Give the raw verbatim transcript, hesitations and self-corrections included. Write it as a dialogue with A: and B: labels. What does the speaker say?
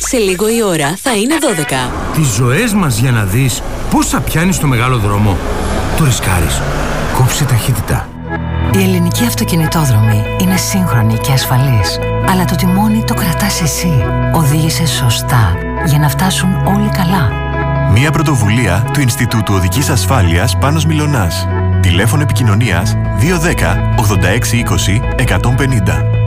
A: Σε λίγο η ώρα θα είναι δώδεκα.
B: Τις ζωές μας για να δεις πόσα πιάνει στο μεγάλο δρόμο. Το ρισκάρεις. Κόψε ταχύτητα.
C: Η ελληνική αυτοκινητόδρομη είναι σύγχρονη και ασφαλής. Αλλά το τιμόνι το κρατάς εσύ. Οδήγησε σωστά για να φτάσουν όλοι καλά.
D: Μία πρωτοβουλία του Ινστιτούτου Οδικής Ασφάλειας Πάνος Μιλωνάς. Τηλέφωνο επικοινωνίας δύο ένα μηδέν ογδόντα έξι είκοσι εκατόν πενήντα.